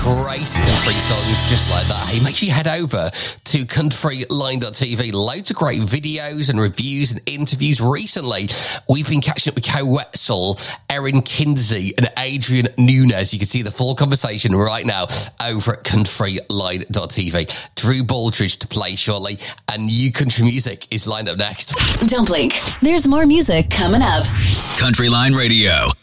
Great country songs just like that. Hey, make sure you head over to countryline.tv. Loads of great videos and reviews and interviews. Recently, we've been catching up with Kay Wetzel, Erin Kinsey and Adrian Nunes. You can see the full conversation right now over at countryline.tv. Drew Baldridge to play shortly, and new country music is lined up next. Don't blink. There's more music coming up. Countryline Radio.